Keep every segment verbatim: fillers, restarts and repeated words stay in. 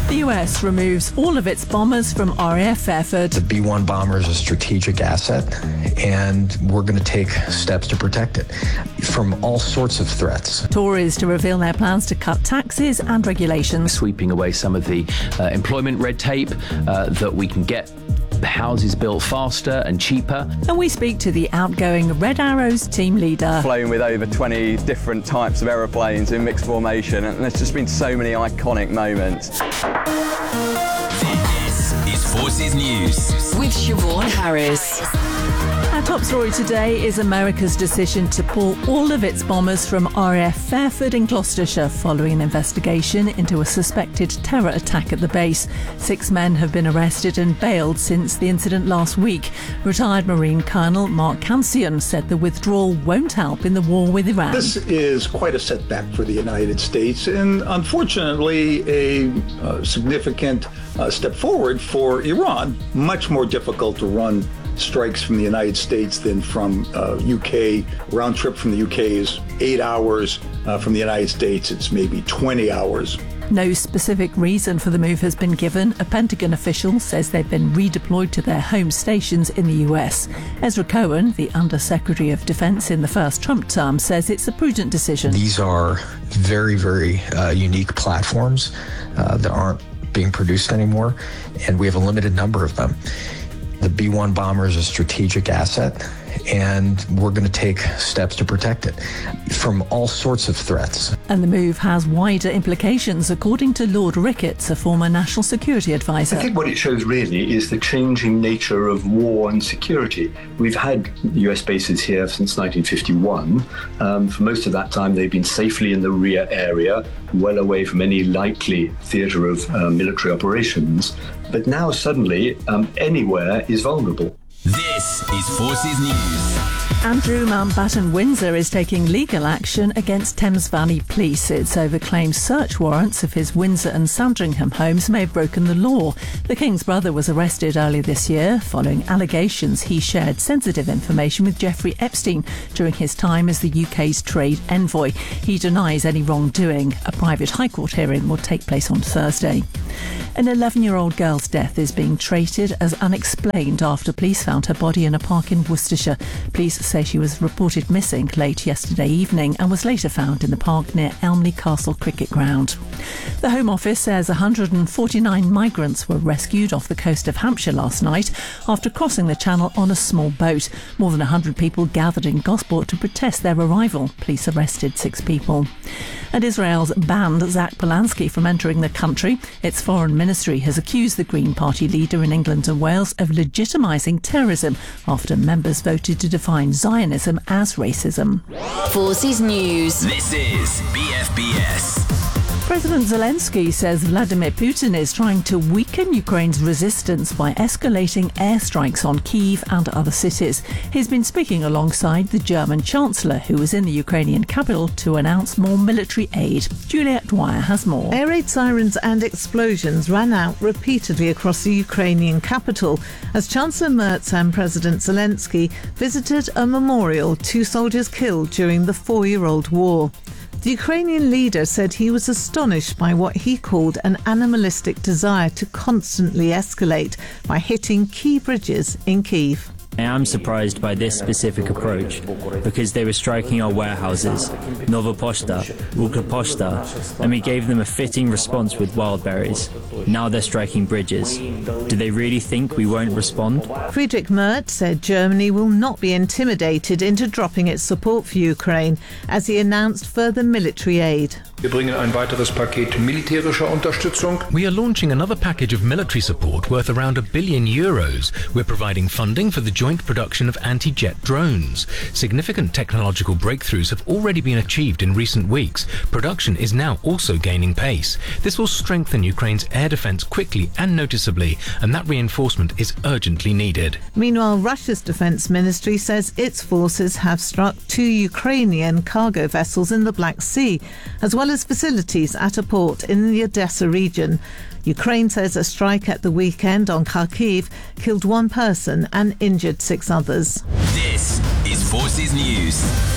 The U S removes all of its bombers from R A F effort. The B one bomber is a strategic asset, and we're going to take steps to protect it from all sorts of threats. Tories to reveal their plans to cut taxes and regulations. Sweeping away some of the uh, employment red tape uh, that we can get the houses built faster and cheaper. And we speak to the outgoing Red Arrows team leader. Flown with over twenty different types of aeroplanes in mixed formation, and there's just been so many iconic moments. This is Forces News with Siobhan Harris. Our top story today is America's decision to pull all of its bombers from R A F Fairford in Gloucestershire following an investigation into a suspected terror attack at the base. Six men have been arrested and bailed since the incident last week. Retired Marine Colonel Mark Cancian said the withdrawal won't help in the war with Iran. This is quite a setback for the United States and unfortunately a uh, significant uh, step forward for Iran. Much more difficult to run strikes from the United States than from uh, U K. Round trip from the U K is eight hours. Uh, from the United States, it's maybe twenty hours. No specific reason for the move has been given. A Pentagon official says they've been redeployed to their home stations in the U S. Ezra Cohen, the Undersecretary of Defense in the first Trump term, says it's a prudent decision. These are very, very uh, unique platforms uh, that aren't being produced anymore, and we have a limited number of them. The B one bomber is a strategic asset, and we're going to take steps to protect it from all sorts of threats. And the move has wider implications, according to Lord Ricketts, a former national security advisor. I think what it shows really is the changing nature of war and security. We've had U S bases here since nineteen fifty-one. Um, for most of that time, they've been safely in the rear area, well away from any likely theatre of uh, military operations. But now suddenly, um, anywhere is vulnerable. This is Forces News. Andrew Mountbatten Windsor is taking legal action against Thames Valley Police. It's over claims search warrants of his Windsor and Sandringham homes may have broken the law. The King's brother was arrested earlier this year following allegations he shared sensitive information with Jeffrey Epstein during his time as the U K's trade envoy. He denies any wrongdoing. A private High Court hearing will take place on Thursday. An eleven-year-old girl's death is being treated as unexplained after police found her body in a park in Worcestershire. Police say she was reported missing late yesterday evening and was later found in the park near Elmley Castle Cricket Ground. The Home Office says one hundred forty-nine migrants were rescued off the coast of Hampshire last night after crossing the channel on a small boat. More than one hundred people gathered in Gosport to protest their arrival. Police arrested six people. And Israel's banned Zach Polanski from entering the country. Its foreign ministry has accused the Green Party leader in England and Wales of legitimising terrorism after members voted to define Zionism as racism. Forces News. This is B F B S. President Zelensky says Vladimir Putin is trying to weaken Ukraine's resistance by escalating airstrikes on Kyiv and other cities. He's been speaking alongside the German Chancellor, who was in the Ukrainian capital to announce more military aid. Juliette Dwyer has more. Air raid sirens and explosions ran out repeatedly across the Ukrainian capital as Chancellor Merz and President Zelensky visited a memorial to soldiers killed during the four-year-old war. The Ukrainian leader said he was astonished by what he called an animalistic desire to constantly escalate by hitting key bridges in Kyiv. I am surprised by this specific approach because they were striking our warehouses, Nova Poshta, Ukroposhta, and we gave them a fitting response with Wildberries. Now they're striking bridges. Do they really think we won't respond? Friedrich Merz said Germany will not be intimidated into dropping its support for Ukraine as he announced further military aid. Wir bringen ein weiteres Paket militärischer Unterstützung. We are launching another package of military support worth around a billion euros. We're providing funding for the joint production of anti-jet drones. Significant technological breakthroughs have already been achieved in recent weeks. Production is now also gaining pace. This will strengthen Ukraine's air defense quickly and noticeably, and that reinforcement is urgently needed. Meanwhile, Russia's defense ministry says its forces have struck two Ukrainian cargo vessels in the Black Sea, as well as facilities at a port in the Odessa region. Ukraine says a strike at the weekend on Kharkiv killed one person and injured six others. This is Forces News.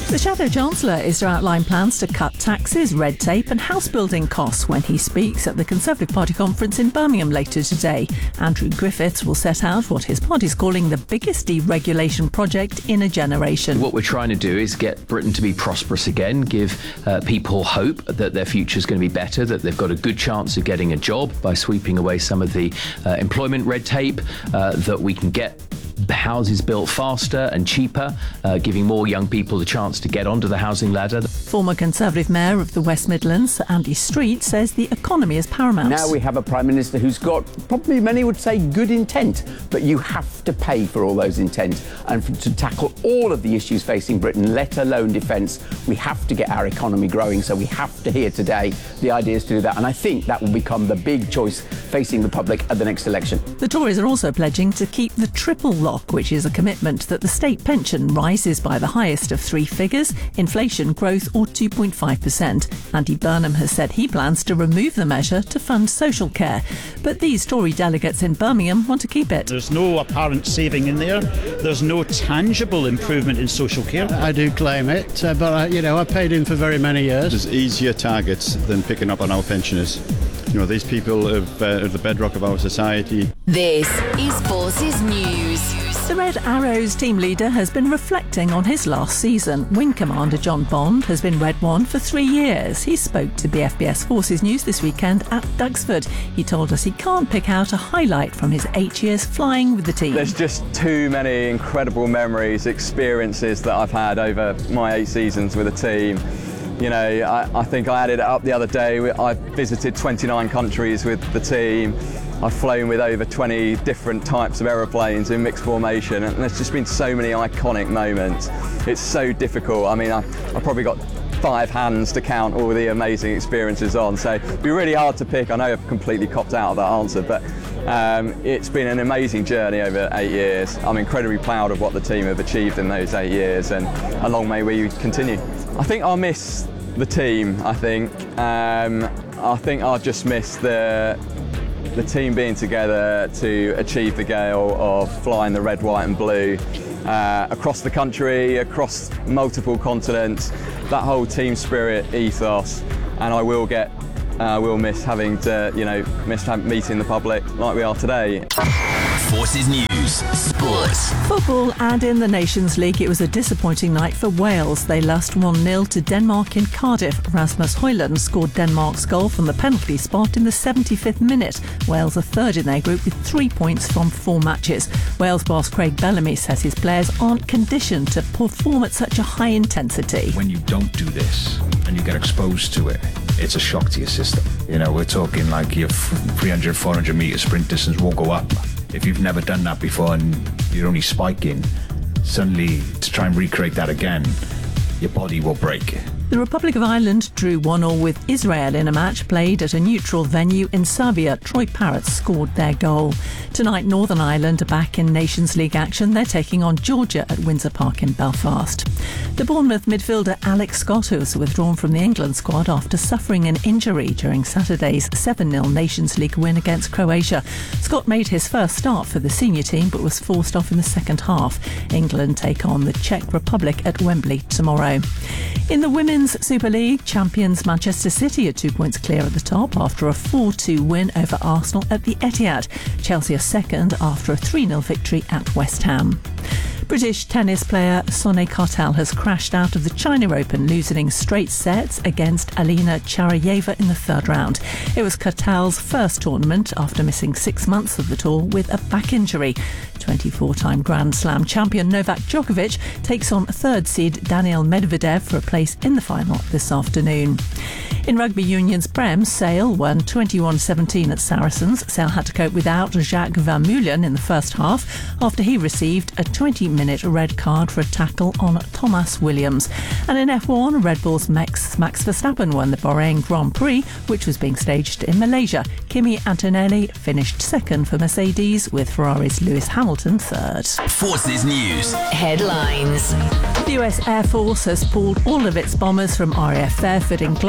The Shadow Chancellor is to outline plans to cut taxes, red tape and house building costs when he speaks at the Conservative Party conference in Birmingham later today. Andrew Griffiths will set out what his party is calling the biggest deregulation project in a generation. What we're trying to do is get Britain to be prosperous again, give uh, people hope that their future is going to be better, that they've got a good chance of getting a job by sweeping away some of the uh, employment red tape, uh, that we can get houses built faster and cheaper, uh, giving more young people the chance to get onto the housing ladder. Former Conservative Mayor of the West Midlands, Sir Andy Street, says the economy is paramount. Now we have a Prime Minister who's got, probably many would say, good intent, but you have to pay for all those intent. And for, to tackle all of the issues facing Britain, let alone defence, we have to get our economy growing, so we have to hear today the ideas to do that. And I think that will become the big choice facing the public at the next election. The Tories are also pledging to keep the triple lock, which is a commitment that the state pension rises by the highest of three figures, inflation, growth or two point five percent. Andy Burnham has said he plans to remove the measure to fund social care. But these Tory delegates in Birmingham want to keep it. There's no apparent saving in there. There's no tangible improvement in social care. I do claim it, uh, but I, you know, I paid in for very many years. There's easier targets than picking up on our pensioners. You know, these people have, uh, are the bedrock of our society. This is Forces News. The Red Arrows team leader has been reflecting on his last season. Wing Commander John Bond has been Red One for three years. He spoke to B F B S Forces News this weekend at Duxford. He told us he can't pick out a highlight from his eight years flying with the team. There's just too many incredible memories, experiences that I've had over my eight seasons with the team. You know, I, I think I added it up the other day. I visited twenty-nine countries with the team. I've flown with over twenty different types of aeroplanes in mixed formation, and there's just been so many iconic moments. It's so difficult. I mean, I, I've probably got five hands to count all the amazing experiences on, so it'd be really hard to pick. I know I've completely copped out of that answer, but um, it's been an amazing journey over eight years. I'm incredibly proud of what the team have achieved in those eight years, and along may we continue. I think I'll miss the team, I think. Um, I think I'll just miss the the team being together to achieve the goal of flying the red, white and blue uh, across the country, across multiple continents, that whole team spirit ethos. And I will get, I uh, will miss having to, you know, miss meeting the public like we are today. Forces News, Sports. Football, and in the Nations League it was a disappointing night for Wales. They lost one nil to Denmark in Cardiff. Rasmus Højlund scored Denmark's goal from the penalty spot in the seventy-fifth minute. Wales are third in their group with three points from four matches. Wales boss Craig Bellamy says his players aren't conditioned to perform at such a high intensity. When you don't do this and you get exposed to it, it's a shock to your system. You know, we're talking like your three hundred, four hundred metre sprint distance won't go up. If you've never done that before and you're only spiking, suddenly to try and recreate that again, your body will break. The Republic of Ireland drew one all with Israel in a match played at a neutral venue in Serbia. Troy Parrott scored their goal. Tonight, Northern Ireland are back in Nations League action. They're taking on Georgia at Windsor Park in Belfast. The Bournemouth midfielder Alex Scott was withdrawn from the England squad after suffering an injury during Saturday's seven nil Nations League win against Croatia. Scott made his first start for the senior team but was forced off in the second half. England take on the Czech Republic at Wembley tomorrow. In the Women's Super League, champions Manchester City are two points clear at the top after a four two win over Arsenal at the Etihad. Chelsea are second after a three nil victory at West Ham. British tennis player Sonia Kartal has crashed out of the China Open, losing straight sets against Alina Charayeva in the third round. It was Kartal's first tournament after missing six months of the tour with a back injury. twenty-four-time Grand Slam champion Novak Djokovic takes on third seed Daniil Medvedev for a place in the final this afternoon. In Rugby Union's Prem, Sale won twenty-one seventeen at Saracens. Sale had to cope without Jacques Vermeulen in the first half after he received a twenty-minute red card for a tackle on Thomas Williams. And in F one, Red Bull's Max, Max Verstappen won the Bahrain Grand Prix, which was being staged in Malaysia. Kimi Antonelli finished second for Mercedes, with Ferrari's Lewis Hamilton third. Forces News. Headlines. The U S Air Force has pulled all of its bombers from R A F Fairford in Gloucestershire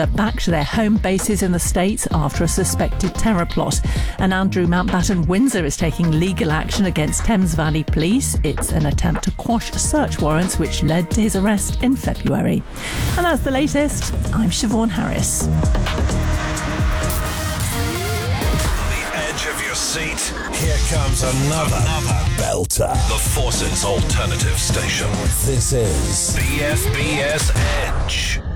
Windsor back to their home bases in the States after a suspected terror plot. And Andrew Mountbatten Windsor is taking legal action against Thames Valley Police. It's an attempt to quash search warrants which led to his arrest in February. And that's the latest. I'm Siobhan Harris. Of your seat, here comes another, another belter. The Forces Alternative Station. This is B F B S Edge.